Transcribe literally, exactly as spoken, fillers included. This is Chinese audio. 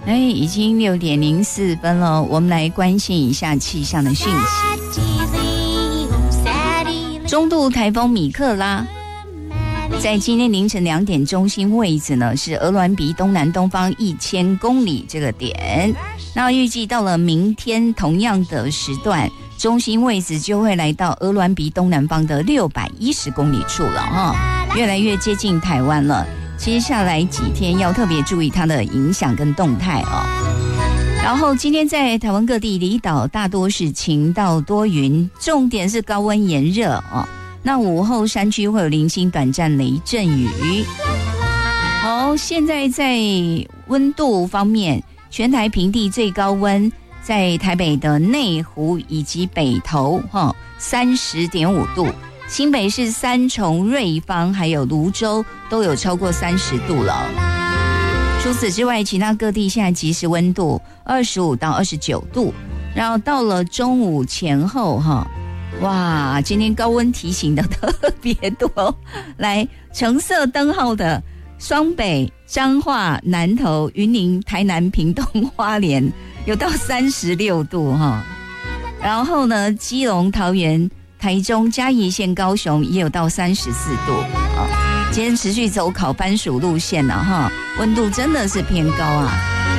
哎，已经六点零四分了，我们来关心一下气象的讯息。中度台风米克拉在今天凌晨两点，中心位置呢是鹅銮鼻东南东方一千公里这个点。那预计到了明天同样的时段，中心位置就会来到鹅銮鼻东南方的六百一十公里处了哈，越来越接近台湾了。接下来几天要特别注意它的影响跟动态哦。然后今天在台湾各地离岛大多是晴到多云，重点是高温炎热哦。那午后山区会有零星短暂雷阵雨。好，现在在温度方面，全台平地最高温在台北的内湖以及北投哈三十点五度，新北市三重、瑞芳还有芦洲都有超过三十度了。除此之外，其他各地现在即时温度二十五到二十九度，然后到了中午前后哈，哇，今天高温提醒的特别多。来，橙色灯号的双北、彰化、南投、云林、台南、屏东、花莲有到三十六度哈，然后呢，基隆、桃园、台中、嘉义县、高雄也有到三十四度啊。今天持续走烤番薯路线了哈，温度真的是偏高啊。